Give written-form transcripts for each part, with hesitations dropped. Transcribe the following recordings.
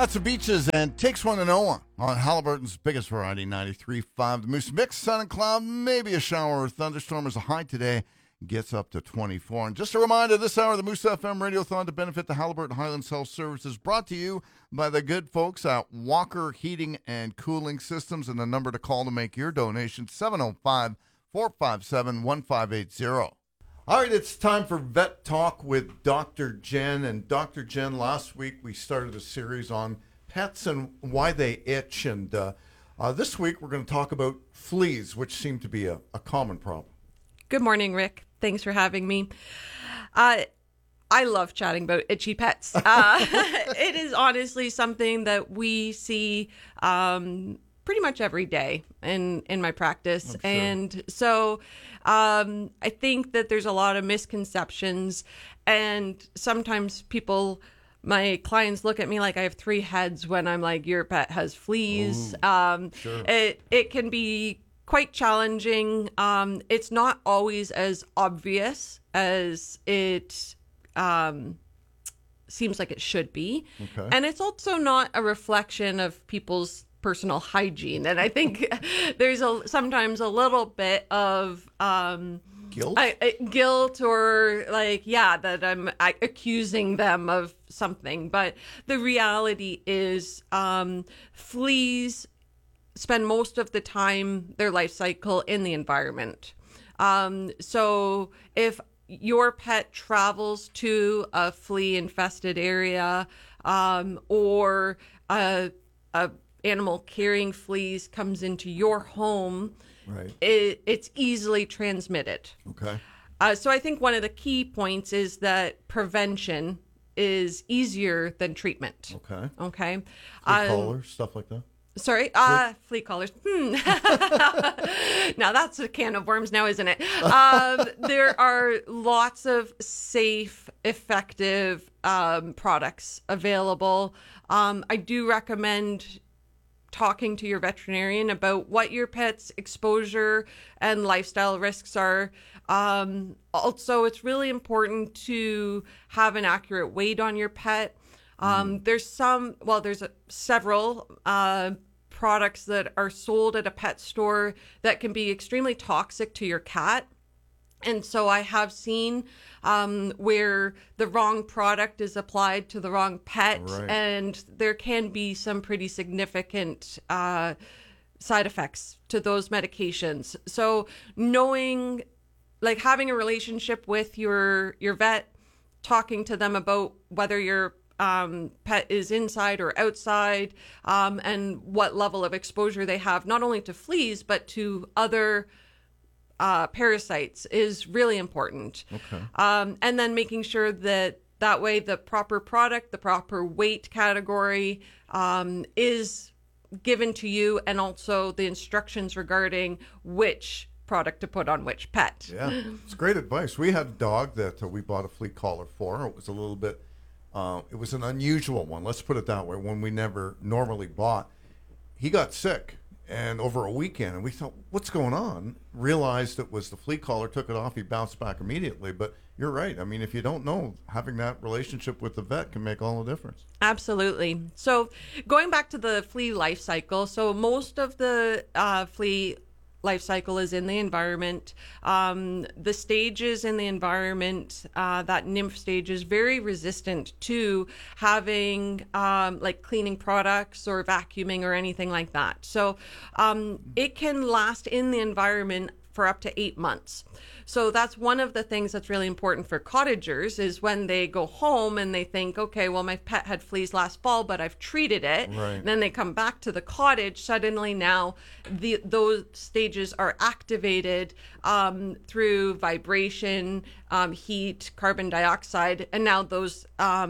That's the Beaches and Takes One to Know One on Halliburton's biggest variety, 93.5. The Moose Mix, sun and cloud, maybe a shower or thunderstorm as a high today. Gets up to 24. And just a reminder, this hour of the Moose FM Radiothon to benefit the Halliburton Highlands Health Services brought to you by the good folks at Walker Heating and Cooling Systems. And the number to call to make your donation, 705-457-1580. All right, it's time for Vet Talk with Dr. Jen. And Dr. Jen, last week we started a series on pets and why they itch. And this week we're going to talk about fleas, which seem to be a common problem. Good morning, Rick. Thanks for having me. I love chatting about itchy pets. It is honestly something that we see pretty much every day in my practice. Sure. And so I think that there's a lot of misconceptions, and sometimes my clients look at me like I have three heads when I'm like, your pet has fleas. Sure. It can be quite challenging. It's not always as obvious as it seems like it should be. Okay. And it's also not a reflection of people's personal hygiene. And I think there's sometimes a little bit of Guilt? Guilt or that I'm accusing them of something. But the reality is fleas spend most of the time, their life cycle, in the environment. So if your pet travels to a flea-infested area or a animal carrying fleas comes into your home, right, it's easily transmitted. Okay. So I think one of the key points is that prevention is easier than treatment. Okay. Okay. Flea collars, stuff like that. Sorry, flea collars. Now that's a can of worms now, isn't it? There are lots of safe, effective products available. I do recommend talking to your veterinarian about what your pet's exposure and lifestyle risks are. Also, it's really important to have an accurate weight on your pet. There's several products that are sold at a pet store that can be extremely toxic to your cat. And so I have seen where the wrong product is applied to the wrong pet, right, and there can be some pretty significant side effects to those medications. So having a relationship with your vet, talking to them about whether your pet is inside or outside, and what level of exposure they have, not only to fleas, but to other parasites is really important. Okay. And then making sure that way the proper product, the proper weight category is given to you, and also the instructions regarding which product to put on which pet. Yeah, it's great advice. We had a dog that we bought a flea collar for. It was a little bit, it was an unusual one, let's put it that way, one we never normally bought. He got sick, and over a weekend, and we thought, what's going on? Realized it was the flea collar, took it off, he bounced back immediately. But you're right. I mean, if you don't know, having that relationship with the vet can make all the difference. Absolutely. So going back to the flea life cycle, so most of the flea life cycle is in the environment. The stages in the environment, that nymph stage is very resistant to having cleaning products or vacuuming or anything like that. So it can last in the environment for up to 8 months. So that's one of the things that's really important for cottagers, is when they go home and they think, okay, well, my pet had fleas last fall, but I've treated it. Right. Then they come back to the cottage. Suddenly now those stages are activated through vibration, heat, carbon dioxide, and now those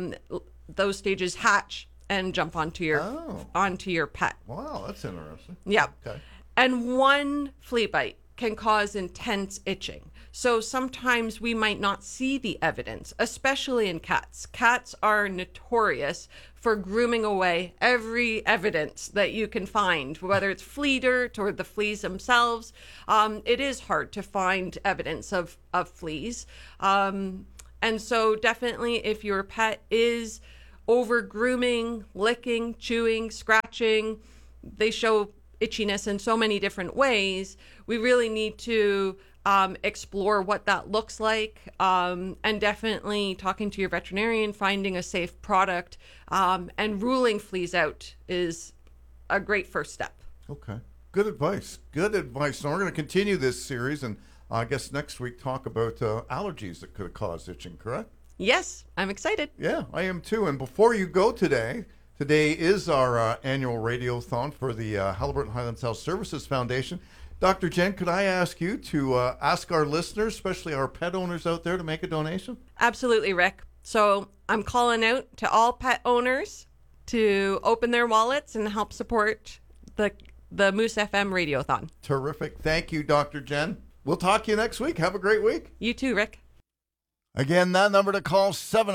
stages hatch and jump onto your pet. Wow, that's interesting. Yeah. Okay. And one flea bite can cause intense itching. So sometimes we might not see the evidence, especially in cats. Cats are notorious for grooming away every evidence that you can find, whether it's flea dirt or the fleas themselves. It is hard to find evidence of fleas. And so definitely if your pet is over grooming, licking, chewing, scratching. They show itchiness in so many different ways. We really need to explore what that looks like, and definitely talking to your veterinarian, finding a safe product, and ruling fleas out is a great first step. Okay. Good advice. Good advice. Now we're going to continue this series, and I guess next week talk about allergies that could cause itching, correct? Yes, I'm excited. Yeah, I am too. And before you go today is our annual radiothon for the Haliburton Highlands Health Services Foundation. Dr. Jen, could I ask you to ask our listeners, especially our pet owners out there, to make a donation? Absolutely, Rick. So I'm calling out to all pet owners to open their wallets and help support the Moose FM Radiothon. Terrific. Thank you, Dr. Jen. We'll talk to you next week. Have a great week. You too, Rick. Again, that number to call,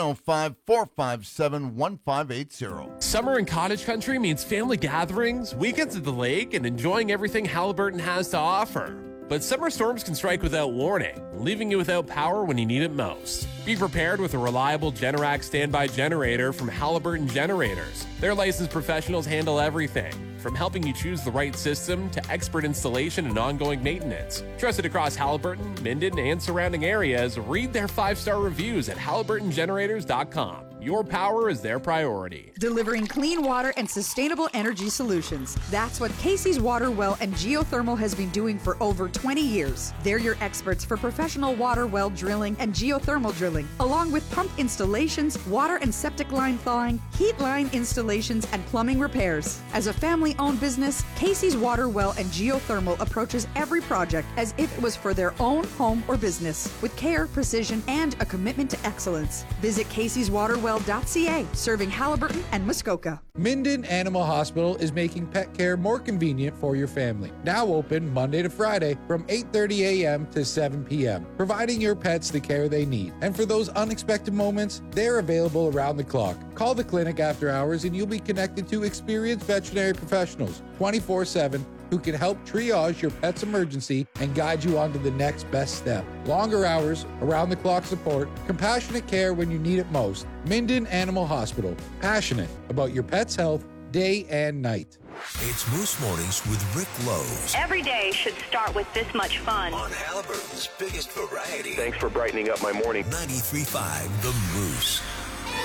705-457-1580. Summer in cottage country means family gatherings, weekends at the lake, and enjoying everything Haliburton has to offer. But summer storms can strike without warning, leaving you without power when you need it most. Be prepared with a reliable Generac standby generator from Haliburton Generators. Their licensed professionals handle everything, from helping you choose the right system to expert installation and ongoing maintenance. Trusted across Haliburton, Minden, and surrounding areas, read their 5-star reviews at haliburtongenerators.com. Your power is their priority. Delivering clean water and sustainable energy solutions. That's what Casey's Water Well and Geothermal has been doing for over 20 years. They're your experts for professional water well drilling and geothermal drilling, along with pump installations, water and septic line thawing, heat line installations, and plumbing repairs. As a family-owned business, Casey's Water Well and Geothermal approaches every project as if it was for their own home or business, with care, precision, and a commitment to excellence. Visit Casey'sWaterWell.ca, serving Haliburton and Muskoka. Minden Animal Hospital is making pet care more convenient for your family. Now open Monday to Friday from 8:30 a.m. to 7 p.m., providing your pets the care they need. And for those unexpected moments, they're available around the clock. Call the clinic after hours and you'll be connected to experienced veterinary professionals 24/7 who can help triage your pet's emergency and guide you on to the next best step. Longer hours, around-the-clock support, compassionate care when you need it most. Minden Animal Hospital, passionate about your pet's health day and night. It's Moose Mornings with Rick Lowe's. Every day should start with this much fun. On Haliburton's biggest variety. Thanks for brightening up my morning. 93.5 The Moose.